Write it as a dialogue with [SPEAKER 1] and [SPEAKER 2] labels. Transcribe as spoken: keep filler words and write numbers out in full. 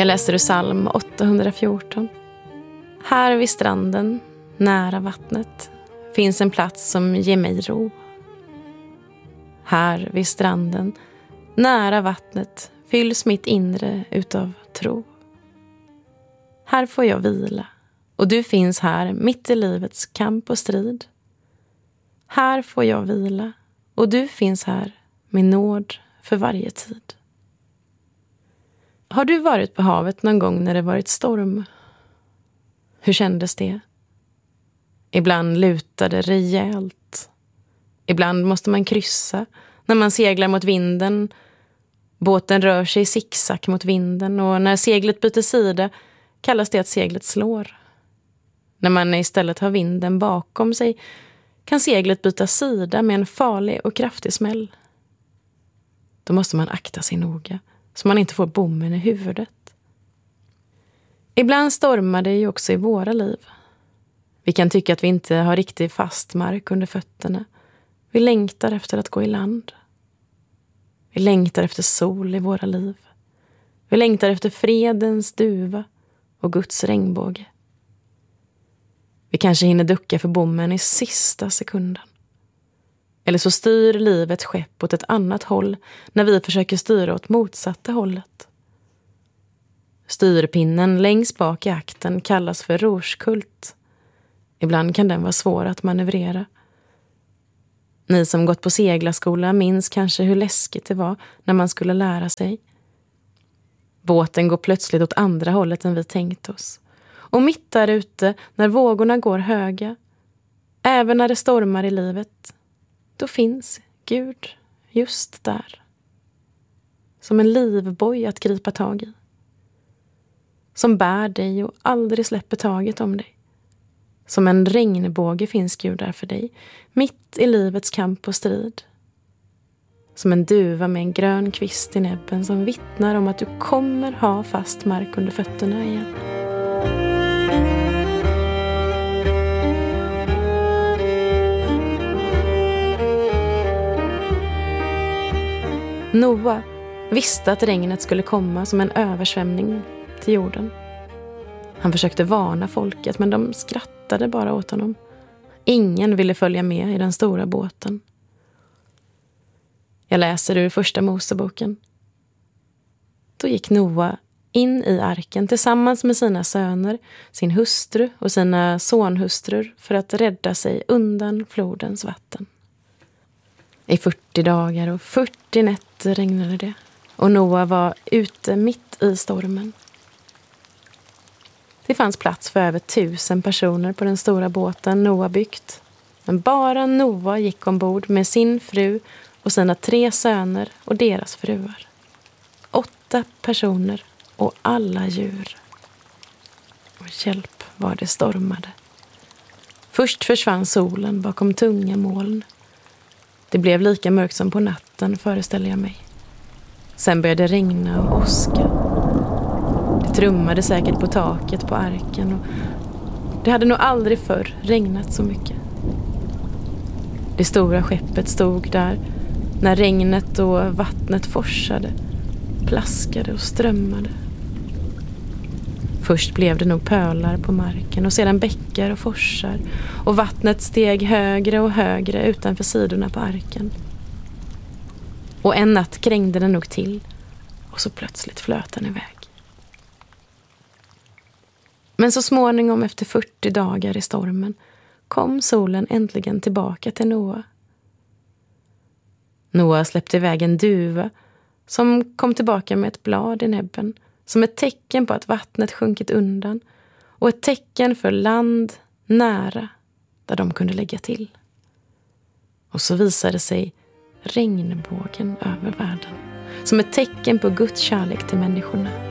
[SPEAKER 1] Jag läser ur psalm åttahundrafjorton. Här vid stranden, nära vattnet, finns en plats som ger mig ro. Här vid stranden, nära vattnet, fylls mitt inre utav tro. Här får jag vila, och du finns här mitt i livets kamp och strid. Här får jag vila, och du finns här med nåd för varje tid. Har du varit på havet någon gång när det varit storm? Hur kändes det? Ibland lutade det rejält. Ibland måste man kryssa när man seglar mot vinden. Båten rör sig i zigzag mot vinden, och när seglet byter sida kallas det att seglet slår. När man istället har vinden bakom sig kan seglet byta sida med en farlig och kraftig smäll. Då måste man akta sig noga så man inte får bommen i huvudet. Ibland stormar det ju också i våra liv. Vi kan tycka att vi inte har riktigt fast mark under fötterna. Vi längtar efter att gå i land. Vi längtar efter sol i våra liv. Vi längtar efter fredens duva och Guds regnbåge. Vi kanske hinner ducka för bommen i sista sekunden. Eller så styr livet skepp åt ett annat håll när vi försöker styra åt motsatta hållet. Styrpinnen längst bak i akten kallas för rorskult. Ibland kan den vara svår att manövrera. Ni som gått på seglarskola minns kanske hur läskigt det var när man skulle lära sig. Båten går plötsligt åt andra hållet än vi tänkt oss. Och mitt där ute, när vågorna går höga, även när det stormar i livet, då finns Gud just där. Som en livboj att gripa tag i. Som bär dig och aldrig släpper taget om dig. Som en regnbåge finns Gud där för dig, mitt i livets kamp och strid. Som en duva med en grön kvist i näbben som vittnar om att du kommer ha fast mark under fötterna igen. Noa visste att regnet skulle komma som en översvämning till jorden. Han försökte varna folket, men de skrattade bara åt honom. Ingen ville följa med i den stora båten. Jag läser ur första Moseboken. Då gick Noa in i arken tillsammans med sina söner, sin hustru och sina sonhustrur för att rädda sig undan flodens vatten. I fyrtio dagar och fyrtio nätter regnade det, och Noa var ute mitt i stormen. Det fanns plats för över tusen personer på den stora båten Noa byggt. Men bara Noa gick ombord med sin fru och sina tre söner och deras fruar. Åtta personer och alla djur. Och hjälp vad det stormade. Först försvann solen bakom tunga moln. Det blev lika mörkt som på natten, föreställer jag mig. Sen började det regna och åska. Det trummade säkert på taket på arken, och det hade nog aldrig förr regnat så mycket. Det stora skeppet stod där när regnet och vattnet forsade, plaskade och strömmade. Först blev det nog pölar på marken och sedan bäckar och forsar, och vattnet steg högre och högre utanför sidorna på arken. Och en natt krängde den nog till, och så plötsligt flöt den iväg. Men så småningom, efter fyrtio dagar i stormen, kom solen äntligen tillbaka till Noa. Noa släppte iväg en duva som kom tillbaka med ett blad i näbben, som ett tecken på att vattnet sjunkit undan, och ett tecken för land nära där de kunde lägga till. Och så visade sig regnbågen över världen, som ett tecken på Guds kärlek till människorna.